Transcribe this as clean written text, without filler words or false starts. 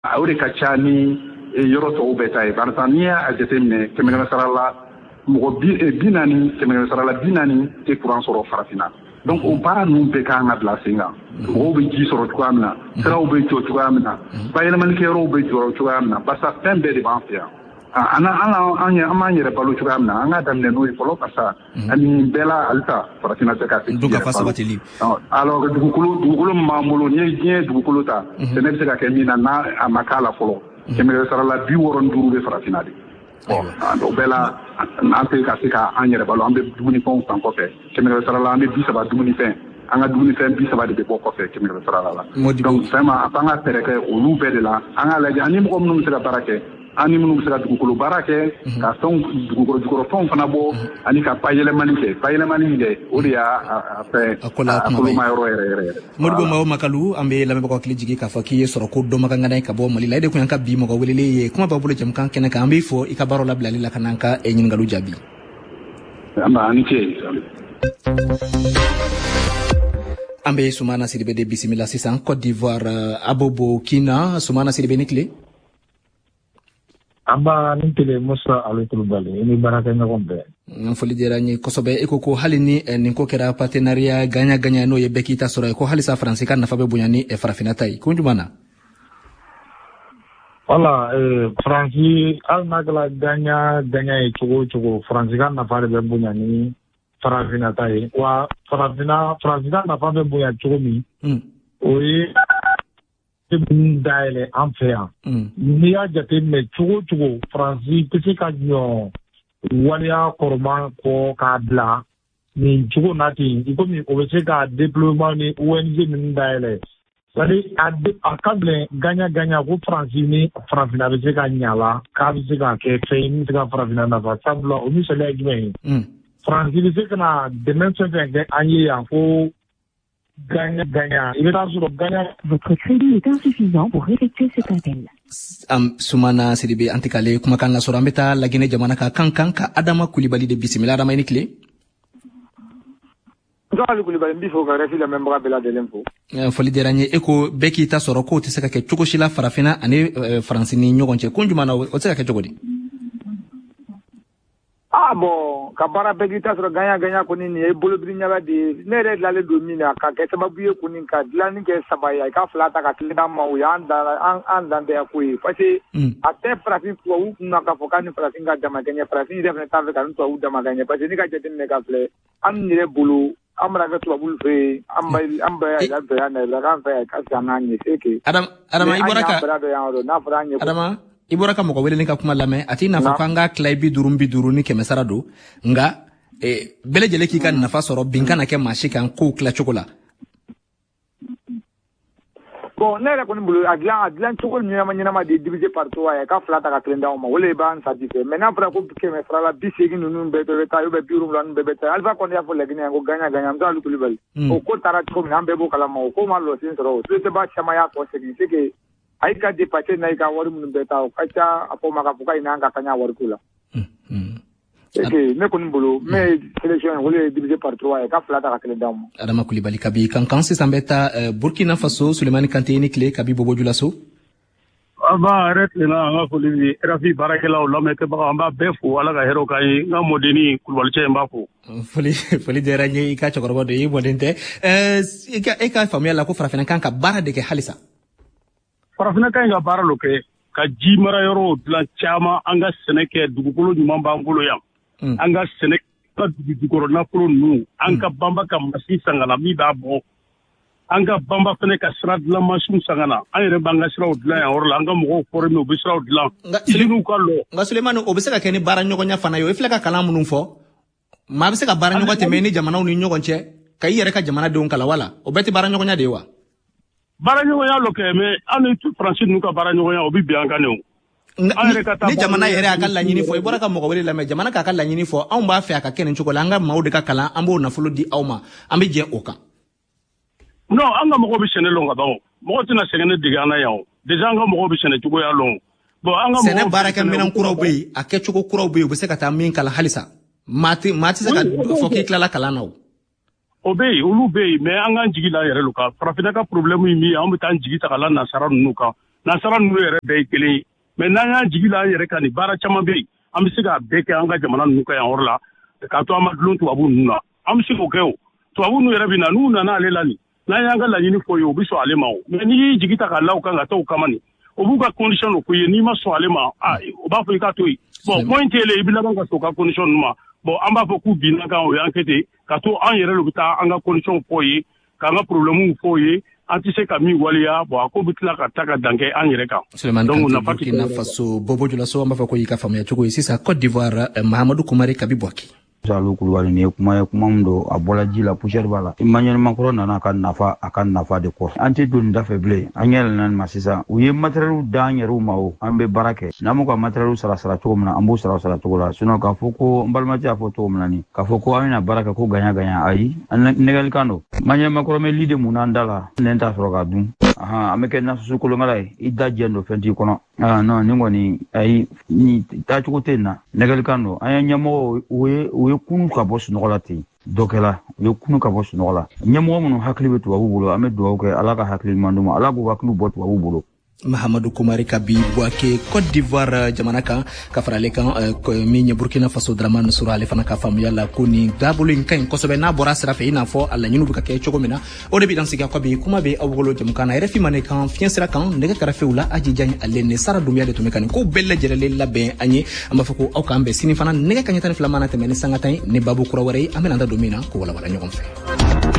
o de ka ca ni yɔrɔ tɔw bɛɛ ta ye barisa n'i y'a jateminɛ kɛmɛ sarala mɔgɔ 40 kɛmɛ sarala 40 tɛ courant sɔrɔ farafinna donc o baara ninnu bɛɛ kan ka bila sen kan mɔgɔw bɛ ji sɔrɔ cogoya min na siraw bɛ jɔ cogoya min na bayɛlɛmalikɛyɔrɔw bɛ jɔ cogoya min na barisa fɛn bɛɛ de b'an fɛ yan an b'an yɛrɛ balo cogoya min na an ka daminɛ n'o ye fɔlɔ barisa ani bɛɛ la halisa farafinna tɛ ka se donc ka sabatili alors dugukolo min b'an bolo n'i ye diɲɛ dugukolo ta sɛnɛ bɛ se ka kɛ min na n'a a ma k'a la fɔlɔ kɛmɛ sarala 65 bɛ farafinna de o bɛɛ la an tɛ ka se k'an yɛrɛ balo an bɛ dumunifɛnw san kɔfɛ kɛmɛ sarala an bɛ 30 dumunifɛn an ka dumunifɛn 30 de bɛ bɔ kɔfɛ kɛmɛ sarala la donc vraiment an ka fɛɛrɛ kɛ olu bɛɛ de la an ka lajɛ ani mɔgɔ minnu bɛ se ka baara kɛ ani minnu bɛ se ka dugukolo baara kɛ ka fɛnw jukɔrɔfɛnw fana bɔ ani ka bayɛlɛmani kɛ o de y'a fɛ koloma yɔrɔ yɛrɛ Modibo Mawo Makalu an bɛ lamɛnbagaw hakili jigin k'a fɔ k'i ye sɔrɔ ko dɔnbagangana ye ka bɔ Mali la e de kun y'an ka bi mɔgɔ welelen ye kuma b'a bolo jɛmukan kɛnɛ kan an b'i fɔ i ka baaraw labilali la ka n'an ka ɲininkaliw jaabi ani ce an bɛ Sumana Sidibe de bisimila sisan Côte d'Ivoire Abobokina Sumana Sidibe ni tile Amba ni tele Musa Alukulubali ni baraka ɲɔgɔn bɛɛ foli diyara n ye kosɛbɛ e ko ko hali ni nin ko kɛra partenariat gagnant n'o ye bɛɛ k'i ta sɔrɔ ye ko halisa Faransi ka nafa bɛ bonya ni farafinna ta ye ko jumɛn na wala Faransi hali n'a kɛra gagnant ye cogo o cogo Faransi ka nafa de bɛ bonya ni farafinna ta ye wa Faransi ka nafa bɛ bonya cogo min o ye dayɛlɛ an fɛ yan n'i y'a jateminɛ cogo o cogo Faransi tɛ se ka ɲɔ waleya kɔrɔman kɔ k'a bila nin cogo na ten i komi o bɛ se ka déploiement ni ONG ninnu dayɛlɛ c'est-à-dire a ka gɛlɛn gagnant ko Faransi ni farafinna bɛ se ka ɲa la k'a bɛ se ka kɛ fɛn ye min bɛ se ka farafinna nafa sabula o misaliya ye jumɛn ye Faransi bɛ se ka na dɛmɛ fɛn fɛn kɛ an ye yan ko gagnant. Il est dans le gagnant. Votre crédit est insuffisant pour effectuer cet appel. Sumana Sidibe antikale kumakan lasɔrɔ an bɛ taa Laginɛ jamana ka kan ka Adama Kulibali de bisimila Adama i ni tile. Adama Kulibali n b'i fɔ ka RFI lamɛnbaga bɛɛ lajɛlen fo. Foli diyara n ye e ko bɛɛ k'i ta sɔrɔ k'o tɛ se ka kɛ cogo si la farafinna ani Faransi ni ɲɔgɔn cɛ ko jumɛn na o tɛ se ka kɛ cogo di. Bon ka baara bɛɛ k'i ta sɔrɔ gagnant kɔni nin ye bolobiri ɲaga de ye ne yɛrɛ dilanlen don min na ka kɛ sababu ye kɔni ka dilanni kɛ saba ye i ka fila ta ka tile d'an ma o y'an danbeya ko ye parce que a tɛ farafin tubabu kun na k'a fɔ k'a ni farafin ka dama kɛ ɲɛ farafin yɛrɛ fana t'a fɛ ka ni tubabu dama kɛ ɲɛ parce que ne ka jateminɛ ka filɛ an yɛrɛ bolo an mana kɛ tubabu fɛ yen an bɛɛ y'a dɔ yan na k'an fɛ yan ka san n'an ye c'est que Adama i bɔra ka mɔgɔ welelen ka kuma lamɛn a t'i nafa ko an ka tila 50 ni 100 don nka bɛɛ lajɛlen k'i ka nafa sɔrɔ bin kana kɛ maa si kan kow tila cogo la. Bon ne yɛrɛ kɔni bolo a dilan cogo ɲɛnama de divisé par 3 ye ka fila ta ka kelen d'aw ma o le b'an satisfait mais n'a fɔra ko 100 farala 80 ninnu bɛɛ bɛ taa ou bien 70 ninnu bɛɛ bɛ taa Alpha Condé y'a fɔ Laginɛ ko gagnant an bɛ Alu Kulibali o ko taara cogo min an bɛɛ b'o kalama o ko ma lɔsen sɔrɔ o société caman y'a tɔ segin c'est que a y'i ka dépassé n'a y'i ka wari minnu bɛɛ ta o ka ca a fɔ ma k'a fɔ k'a ɲin'an ka kaɲa wariko la. Ne kɔni bolo mais sélection o le ye divisé par 3 ye ka fila ta ka kelen d'aw ma. Adama Kulibali kabi kankan sisan bɛ taa Burkina Faso Sulemani Kante ni tile kabi Bobo Julaso. An b'a yɛrɛ tilenna an ka foli ni RFI baarakɛlaw lamɛnbagaw an b'a bɛɛ fo Ala ka hɛrɛw k'an ye n ka mɔdeni Kulibali cɛ n b'a fo. Foli diyara n ye i ka cɛkɔrɔba don i mɔden tɛ e ka faamuya la ko farafinna kan ka baara de kɛ halisa. Farafinna kan ka baara lo kɛ ka ji mara yɔrɔ dilan caman an ka sɛnɛ kɛ dugukolo ɲuman b'an bolo yan an ka sɛnɛ ka dugukolo nafolo ninnu an ka banba ka masi sangana min b'a bɔ an ka banba fɛnɛ ka sira dilan masiw sangana an yɛrɛ b'an ka siraw dilan yan yɔrɔ la an ka mɔgɔw former u bɛ siraw dilan usines ka lɔ nka Sulemani o bɛ se ka kɛ ni baara ɲɔgɔnya fana ye o filɛ ka kalan minnu fɔ maa bɛ se ka baara ɲɔgɔn tɛmɛ ni jamanaw ni ɲɔgɔn cɛ ka i yɛrɛ ka jamanadenw kalan wala o bɛɛ tɛ baara ɲɔgɔnya de ye wa. Baara ɲɔgɔnya lo kɛ mais an ni Faransi ninnu ka baara ɲɔgɔnya o bi bɛn an kan ne o. Ni jamana yɛrɛ a ka laɲini fɔ i bɔra ka mɔgɔ wele lamɛn jamana k'a ka laɲini fɔ anw b'a fɛ a ka kɛ nin cogo la an ka maaw de ka kalan an b'o nafolo di aw ma an bɛ jɛ o kan. Non an ka mɔgɔw bɛ sɛnɛ lɔn ka ban o mɔgɔ tɛna sɛgɛn ne dege an na yan o déjà an ka mɔgɔw bɛ sɛnɛ cogoya lɔn bon an ka mɔgɔw sɛnɛ baarakɛ minɛn kuraw bɛ yen a kɛcogo kuraw bɛ yen u bɛ se ka taa min kalan halisa maa tɛ se ka fɔ k'i tilala kalan na o. O bɛ yen olu bɛ yen mais an k'an jigi la yɛrɛ lo kan farafinna ka problème ye min ye an bɛ taa an jigi ta ka la nasara ninnu kan nasara nu yɛrɛ bɛɛ ye kelen ye mais n'an y'an jigi la an yɛrɛ kan ni baara caman bɛ yen an bɛ se k'a bɛɛ kɛ an ka jamana ninnu ka yan yɔrɔ la k'a to an ma dulon tubabu ninnu na an bɛ se k'o kɛ o tubabu ninnu yɛrɛ bɛ na n'u nana ale la nin n'an y'an ka laɲini fɔ ye o bɛ sɔn ale ma o mais n'i y'i jigi ta k'a la o kan ka taa o kama nin o b'u ka condition dɔ f'u ye n'i ma sɔn ale ma o b'a fɔ i ka to yen bon point tele i bɛ laban ka sɔn ka condition ninnu ma bon an b'a fɔ k'u binna kan o y'an kɛ ten ka to an yɛrɛ de bɛ taa an ka condition fɔ ye k'an ka problème fɔ ye an tɛ se ka min waleya bon a ko bɛ tila ka taa ka dan kɛ an yɛrɛ kan. Sulemani Kante Burkina Faso Bobo Julaso an b'a fɔ ko i ka faamuya cogo ye sisan Côte d'Ivoire Mahamadou Koumari Kabi Bouaké. Salu Kulubali ni kuma ye kuma min don a bɔla ji la poussière b'a la Emmanuel Macron nana a ka nafa de kɔ an tɛ don nin da fɛ bilen an yɛlɛnna ma sisan u ye matériel d'an yɛrɛw ma o an bɛ baara kɛ n'an m'u ka matériel sara cogo min na an b'u sara cogo la sinon k'a fɔ ko n balimakɛ y'a fɔ cogo min na nin k'a fɔ ko an bɛna baara kɛ ko gagnant ayi nɛgɛlikan don Emmanuel Macron bɛ li de mun n'an da la nɛn t'a sɔrɔ ka dun an bɛ kɛ nasusu kolonkala ye i da jɛn don fɛn t'i kɔnɔ non nin kɔni ayi ni taacogo tɛ nin na nɛgɛlikan don an ye ɲɛmɔgɔ u ye kunu ka bɔ sunɔgɔ la ten dɔ kɛla u ye kunu ka bɔ sunɔgɔ la ɲɛmɔgɔ minnu hakili bɛ tubabu bolo an bɛ dugawu kɛ ala ka hakili ɲuman d'u ma ala k'u hakili bɔ tubabu bolo. Mahamadou Koumari Kabi Bouaké Côte d'Ivoire jamana kan ka fara ale kan min ye Burkina Faso Dramane Sura ale fana ka faamuya la ko nin taabolo in ka ɲi kosɛbɛ n'a bɔra sira fɛ i n'a fɔ a laɲiniw bɛ ka kɛ cogo min na o de bɛ dan sigi a kɔ bi kuma bɛ aw bolo jamukan na RFI mane kan fiɲɛ sira kan nɛgɛ kɛrɛfɛw la Aji Diagne ale ni Sara Dunbiya de tun bɛ ka nin ko bɛɛ lajɛlen labɛn an ye an b'a fɔ ko aw k'an bɛn sini fana nɛgɛ kaɲɛ 12 mana tɛmɛ ni sanga ta ye ni baabu kura wɛrɛ ye an bɛna an da don min na k'o walawala ɲɔgɔn fɛ.